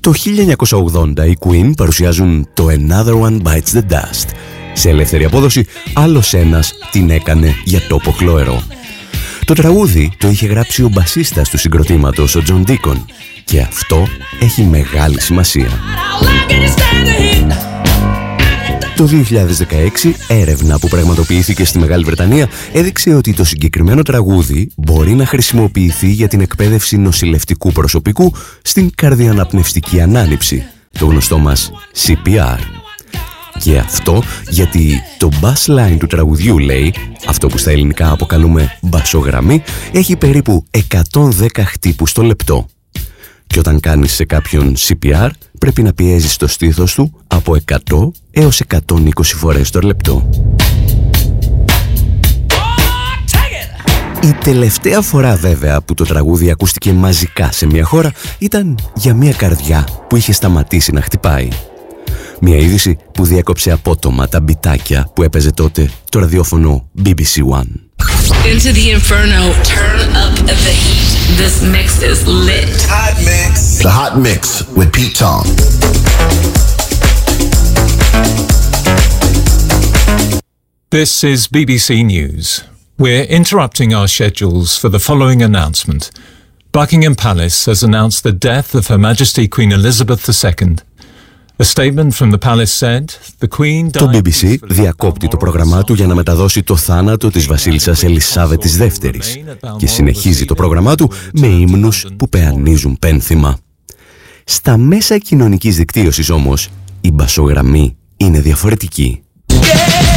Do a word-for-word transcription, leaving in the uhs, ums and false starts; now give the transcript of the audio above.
Το χίλια εννιακόσια ογδόντα οι Queen παρουσιάζουν το Another One Bites the Dust. Σε ελεύθερη απόδοση, άλλος ένας την έκανε για τόπο χλωερό. Το τραγούδι το είχε γράψει ο μπασίστας του συγκροτήματος, ο John Deacon, και αυτό έχει μεγάλη σημασία. Το δύο χιλιάδες δεκαέξι, έρευνα που πραγματοποιήθηκε στη Μεγάλη Βρετανία έδειξε ότι το συγκεκριμένο τραγούδι μπορεί να χρησιμοποιηθεί για την εκπαίδευση νοσηλευτικού προσωπικού στην καρδιοαναπνευστική ανάληψη, το γνωστό μας σι πι αρ. Και αυτό γιατί το bass line του τραγουδιού, λέει, αυτό που στα ελληνικά αποκαλούμε μπασογραμμή, έχει περίπου εκατόν δέκα χτύπους το λεπτό. Και όταν κάνεις σε κάποιον σι πι αρ πρέπει να πιέζεις το στήθος του από εκατό έως εκατόν είκοσι φορές το λεπτό. Η τελευταία φορά βέβαια που το τραγούδι ακούστηκε μαζικά σε μια χώρα ήταν για μια καρδιά που είχε σταματήσει να χτυπάει. Μια είδηση που διέκοψε απότομα τα μπιτάκια που έπαιζε τότε το ραδιόφωνο μπι μπι σι One. Into the inferno, turn up the heat. This mix is lit. Hot mix. The Hot Mix with Pete Tong. This is B B C News. We're interrupting our schedules for the following announcement. Buckingham Palace has announced the death of Her Majesty Queen Elizabeth the Second. A statement from the palace said, the Queen died... Το μπι μπι σι διακόπτει το πρόγραμμά του για να μεταδώσει το θάνατο της βασίλισσας Ελισάβετης Δεύτερης και συνεχίζει το πρόγραμμά του με ύμνους που πεανίζουν πένθυμα. Στα μέσα κοινωνικής δικτύωσης όμως η μπασογραμμή είναι διαφορετική. Yeah!